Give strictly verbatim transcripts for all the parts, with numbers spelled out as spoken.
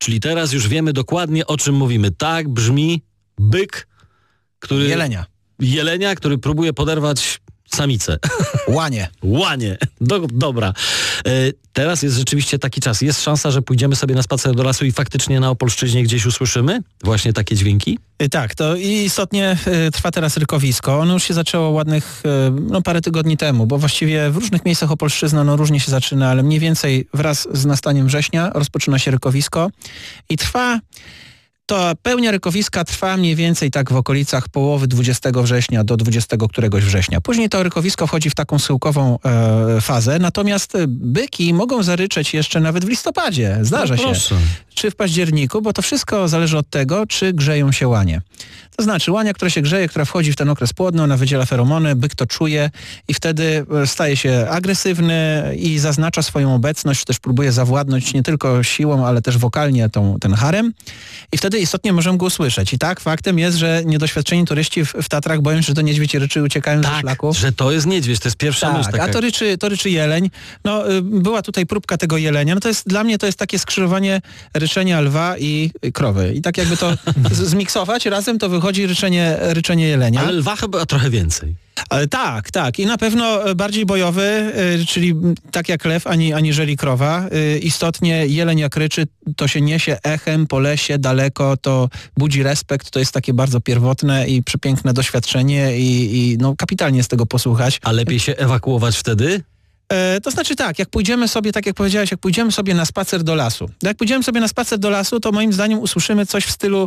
Czyli teraz już wiemy dokładnie, o czym mówimy. Tak brzmi byk, który... Jelenia. Jelenia, który próbuje poderwać samicę. Łanie. Łanie. Do, dobra. E, teraz jest rzeczywiście taki czas. Jest szansa, że pójdziemy sobie na spacer do lasu i faktycznie na Opolszczyźnie gdzieś usłyszymy właśnie takie dźwięki? Y, Tak, to i istotnie y, trwa teraz rykowisko. Ono już się zaczęło ładnych, y, no parę tygodni temu, bo właściwie w różnych miejscach Opolszczyzna no różnie się zaczyna, ale mniej więcej wraz z nastaniem września rozpoczyna się rykowisko i trwa... To pełnia rykowiska trwa mniej więcej tak w okolicach połowy dwudziestego września do dwudziestego któregoś września. Później to rykowisko wchodzi w taką schyłkową e, fazę, natomiast byki mogą zaryczeć jeszcze nawet w listopadzie. Zdarza No się. proszę. Czy w październiku, bo to wszystko zależy od tego, czy grzeją się łanie. To znaczy łania, która się grzeje, która wchodzi w ten okres płodny, ona wydziela feromony, byk to czuje i wtedy staje się agresywny i zaznacza swoją obecność, też próbuje zawładnąć nie tylko siłą, ale też wokalnie tą, ten harem i wtedy istotnie możemy go usłyszeć. I tak, faktem jest, że niedoświadczeni turyści w, w Tatrach boją się, że to niedźwiedź ryczy i uciekają ze Tak, szlaku. że to jest niedźwiedź, to jest pierwsza myśl Tak, taka. a to ryczy, to ryczy jeleń. No, y, była tutaj próbka tego jelenia. No to jest, dla mnie to jest takie skrzyżowanie ryczenia lwa i y, krowy. I tak jakby to z, zmiksować razem, to wychodzi ryczenie, ryczenie jelenia. Ale lwa chyba trochę więcej. Ale tak, tak. I na pewno bardziej bojowy, y, czyli tak jak lew, ani, aniżeli krowa. Y, istotnie jeleń jak ryczy, to się niesie echem po lesie daleko, to budzi respekt, to jest takie bardzo pierwotne i przepiękne doświadczenie i, i no, kapitalnie z tego posłuchać. A lepiej się ewakuować wtedy? E, to znaczy tak, jak pójdziemy sobie, tak jak powiedziałeś, jak pójdziemy sobie na spacer do lasu. Jak pójdziemy sobie na spacer do lasu, to moim zdaniem usłyszymy coś w stylu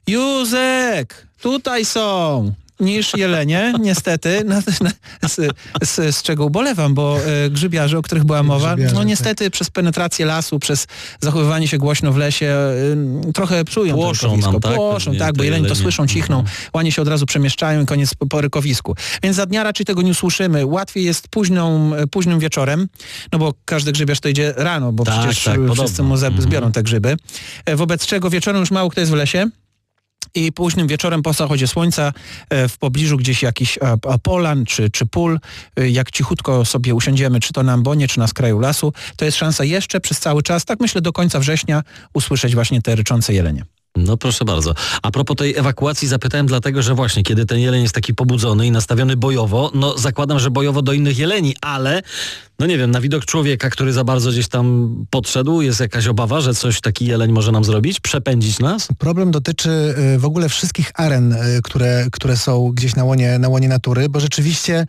Józek, tutaj są, niż jelenie, niestety, no, z, z, z czego ubolewam, bo e, grzybiarze, o których była mowa, Grzybiarze, no niestety tak. przez penetrację lasu, przez zachowywanie się głośno w lesie, e, trochę psują to Płoszą rykowisko. nam, tak? Płoszą, Pewnie tak, bo te jelenie to jelenie. słyszą, cichną, łanie się od razu przemieszczają i koniec po, po rykowisku. Więc za dnia raczej tego nie usłyszymy. Łatwiej jest późną, późnym wieczorem, no bo każdy grzybiarz to idzie rano, bo Tak, przecież tak, wszyscy podobno. mu ze- Mhm. zbiorą te grzyby. E, Wobec czego wieczorem już mało kto jest w lesie. I późnym wieczorem po zachodzie słońca e, w pobliżu gdzieś jakiś a, a polan czy, czy pól, e, jak cichutko sobie usiądziemy, czy to na ambonie, czy na skraju lasu, to jest szansa jeszcze przez cały czas, tak myślę do końca września, usłyszeć właśnie te ryczące jelenie. No proszę bardzo. A propos tej ewakuacji zapytałem dlatego, że właśnie kiedy ten jeleń jest taki pobudzony i nastawiony bojowo, no zakładam, że bojowo do innych jeleni, ale no nie wiem, na widok człowieka, który za bardzo gdzieś tam podszedł, jest jakaś obawa, że coś taki jeleń może nam zrobić, przepędzić nas? Problem dotyczy y, w ogóle wszystkich aren, y, które, które są gdzieś na łonie, na łonie natury, bo rzeczywiście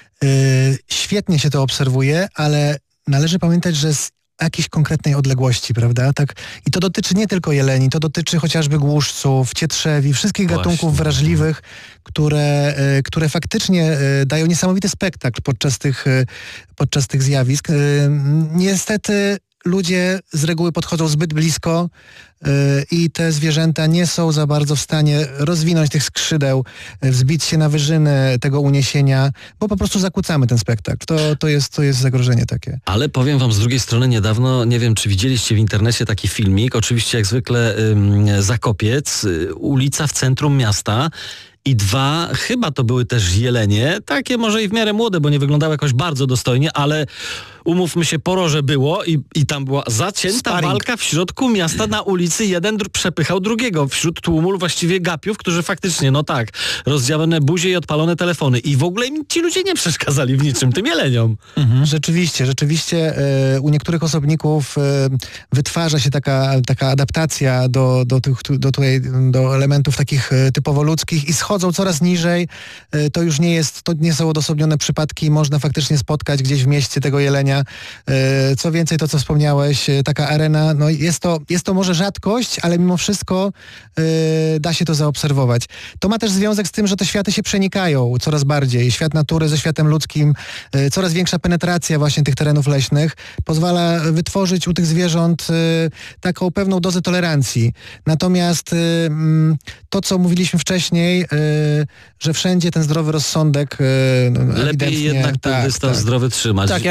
y, świetnie się to obserwuje, ale należy pamiętać, że z jakiejś konkretnej odległości, prawda? Tak. I to dotyczy nie tylko jeleni, to dotyczy chociażby głuszców, cietrzewi, wszystkich Właśnie. gatunków wrażliwych, które, y, które faktycznie y, dają niesamowity spektakl podczas tych, y, podczas tych zjawisk. Y, niestety ludzie z reguły podchodzą zbyt blisko y, i te zwierzęta nie są za bardzo w stanie rozwinąć tych skrzydeł, y, wzbić się na wyżyny tego uniesienia, bo po prostu zakłócamy ten spektakl. To, to, jest, to jest zagrożenie takie. Ale powiem wam z drugiej strony niedawno, nie wiem czy widzieliście w internecie taki filmik, oczywiście jak zwykle ym, Zakopiec, y, ulica w centrum miasta i dwa, chyba to były też jelenie, takie może i w miarę młode, bo nie wyglądały jakoś bardzo dostojnie, ale umówmy się, poroże było i, i tam była zacięta Sparring. walka w środku miasta na ulicy, jeden dr- przepychał drugiego wśród tłumu właściwie gapiów, którzy faktycznie, no tak, rozdziałane buzie i odpalone telefony i w ogóle im ci ludzie nie przeszkadzali w niczym, tym jeleniom. Mhm. Rzeczywiście, rzeczywiście e, u niektórych osobników e, wytwarza się taka, taka adaptacja do, do, tych, do, tutaj, do elementów takich e, typowo ludzkich i schodzą coraz niżej. E, to już nie jest, to nie są odosobnione przypadki, można faktycznie spotkać gdzieś w mieście tego jelenia. E, co więcej, to co wspomniałeś, e, taka arena, no jest to, jest to może rzadkość, ale mimo wszystko e, da się to zaobserwować. To ma też związek z tym, że te światy się przenikają coraz bardziej. Świat natury ze światem ludzkim, e, coraz większa penetracja właśnie tych terenów leśnych pozwala wytworzyć u tych zwierząt y, taką pewną dozę tolerancji. Natomiast y, mm, to, co mówiliśmy wcześniej, y, że wszędzie ten zdrowy rozsądek y, no, Lepiej ewidentnie- jednak ten tak, dystans tak. zdrowy trzymać. Tak, ja bym tu jeszcze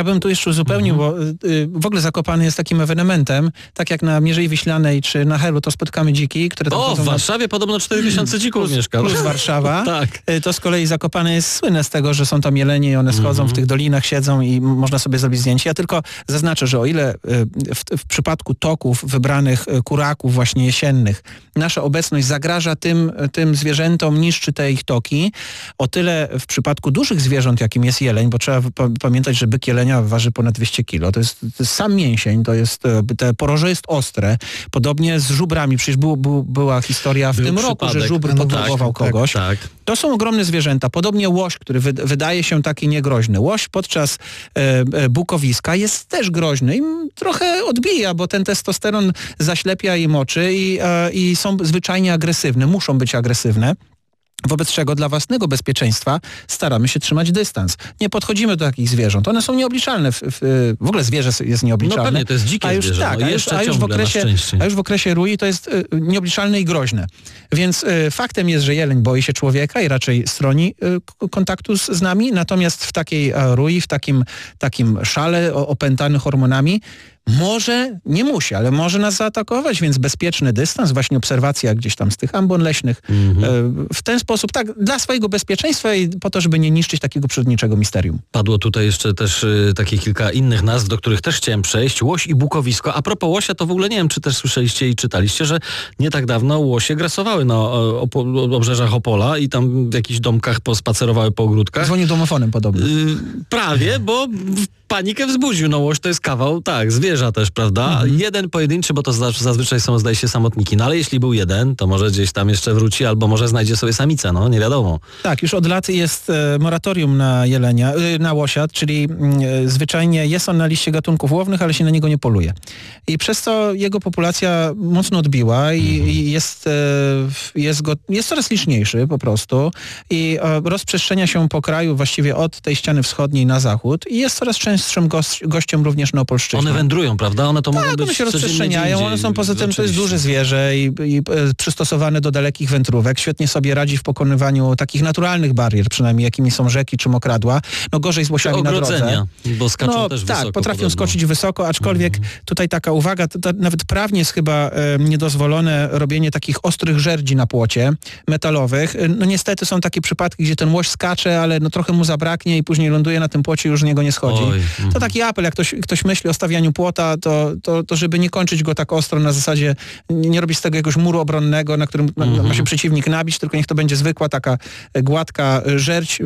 uzupełnił, Mhm. bo y, w ogóle Zakopane jest takim ewenementem, tak jak na Mierzei Wiślanej czy na Helu, to spotkamy dziki, które tam O, w chodzą na Warszawie podobno cztery tysiące dzików plus, mieszka. plus Warszawa. Tak. Y, To z kolei Zakopane jest słynne z tego, że są tam jelenie i one schodzą Mhm. w tych dolinach, siedzą i m- można sobie zrobić zdjęcie. Ja tylko zaznaczę, że o ile y, w, w przypadku toków wybranych y, kuraków właśnie jesiennych nasza obecność zagraża tym, tym zwierzętom, niszczy te ich toki, o tyle w przypadku dużych zwierząt, jakim jest jeleń, bo trzeba pa- pamiętać, że byk jelenia waży ponad dwieście kilo. To jest, to jest sam mięsień, to jest, e, te poroże jest ostre. Podobnie z żubrami. Przecież był, był, była historia w Był tym roku, przypadek. że żubr No tak, podróbował tak, kogoś. Tak. To są ogromne zwierzęta. Podobnie łoś, który wy, wydaje się taki niegroźny. Łoś podczas e, e, bukowiska jest też groźny i m, trochę odbija, bo ten testosteron zaślepia i moczy i, e, i są zwyczajnie agresywne. Muszą być agresywne. Wobec czego dla własnego bezpieczeństwa staramy się trzymać dystans. Nie podchodzimy do takich zwierząt. One są nieobliczalne. W, w, w ogóle zwierzę jest No nieobliczalne. pewnie, to jest dzikie a już, zwierzę. tak, no, a już, jeszcze a już w ciągle, okresie, na szczęście. a już w okresie rui to jest y, nieobliczalne i groźne. Więc y, faktem jest, że jeleń boi się człowieka i raczej stroni y, k- kontaktu z, z nami, natomiast w takiej e, rui, w takim, takim szale o, opętany hormonami, może, nie musi, ale może nas zaatakować, więc bezpieczny dystans, właśnie obserwacja gdzieś tam z tych ambon leśnych. Mhm. E, w ten sposób, tak, dla swojego bezpieczeństwa i po to, żeby nie niszczyć takiego przyrodniczego misterium. Padło tutaj jeszcze też y, takie kilka innych nazw, do których też chciałem przejść. Łoś i bukowisko. A propos łosia, to w ogóle nie wiem, czy też słyszeliście i czytaliście, że nie tak dawno łosie grasowały na o, opo- obrzeżach Opola i tam w jakichś domkach pospacerowały po ogródkach. Dzwonił domofonem podobno. Y, prawie, bo w- panikę wzbudził. No łoś to jest kawał, tak, zwierza też, prawda? Mhm. Jeden pojedynczy, bo to za- zazwyczaj są, zdaje się, samotniki. No ale jeśli był jeden, to może gdzieś tam jeszcze wróci, albo może znajdzie sobie samicę, no nie wiadomo. Tak, już od lat jest e, moratorium na jelenia, y, na łosia, czyli mm, e, zwyczajnie jest on na liście gatunków łownych, ale się na niego nie poluje. I przez to jego populacja mocno odbiła i, i jest, e, w- jest, go, jest coraz liczniejszy po prostu i e, rozprzestrzenia się po kraju właściwie od tej ściany wschodniej na zachód i jest coraz częstszym gość, gościem również na Opolszczyźnie. One wędrują, prawda? One to mogą Tak, być one się codziennie rozprzestrzeniają, gdzie one indziej. są poza tym, to jest Oczywiście. duże zwierzę i, i e, przystosowane do dalekich wędrówek. Świetnie sobie radzi w pokonywaniu takich naturalnych barier, przynajmniej jakimi są rzeki czy mokradła. No gorzej z Czy łosiami na drodze. ogrodzenia, bo skaczą No też tak, wysoko. potrafią podobno. skoczyć wysoko, aczkolwiek tutaj taka uwaga, to, to nawet prawnie jest chyba e, niedozwolone robienie takich ostrych żerdzi na płocie metalowych. E, No niestety są takie przypadki, gdzie ten łoś skacze, ale no trochę mu zabraknie i później ląduje na tym płocie i już z niego nie schodzi. Oj, mhm. To taki apel, jak ktoś, ktoś myśli o stawianiu płota, to, to, to żeby nie kończyć go tak ostro na zasadzie, nie, nie robić z tego jakiegoś muru obronnego, na którym ma- Mhm. ma się przeciwnik nabić, tylko niech to będzie zwykła taka e, gładka e, żerdź e,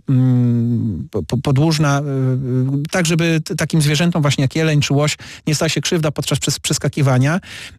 mm, po- po- podłużna, e, tak żeby t- takim zwierzętom właśnie jak jeleń czy łoś nie stała się krzywda podczas przes- przeskakiwania.